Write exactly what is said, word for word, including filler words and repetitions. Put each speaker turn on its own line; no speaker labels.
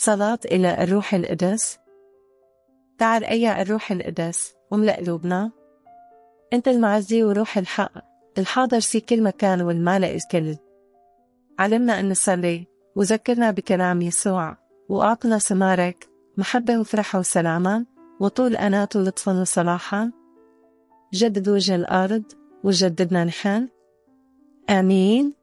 صلاة إلى الروح القدس. تعال أيا الروح القدس واملأ قلوبنا. أنت المعزي وروح الحق الحاضر في كل مكان والمالئ الكل. علمنا أن نصلي وذكرنا بكلام يسوع وأعطنا ثمارك محبة وفرحة وسلاما وطول أنات ولطفا وصلاحا. جدد وجه الأرض وجددنا نحن. آمين.